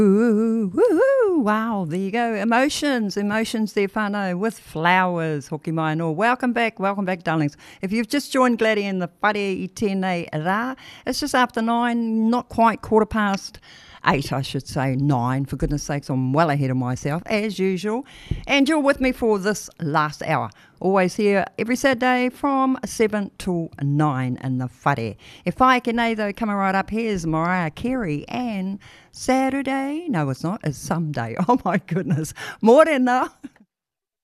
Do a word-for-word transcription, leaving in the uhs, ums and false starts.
Ooh, woohoo, wow, there you go. Emotions, emotions there whānau with flowers, hoki mai no. Welcome back, welcome back, darlings. If you've just joined Gladdy in the whare I tēnei rā, it's just after nine, not quite quarter past eight, I should say, nine. For goodness sakes, I'm well ahead of myself, as usual. And you're with me for this last hour. Always here every Saturday from seven till nine in the whare. E whae ke nei though, coming right up, here's Mariah Carey and Saturday. No, it's not. It's Someday. Oh my goodness. Morena.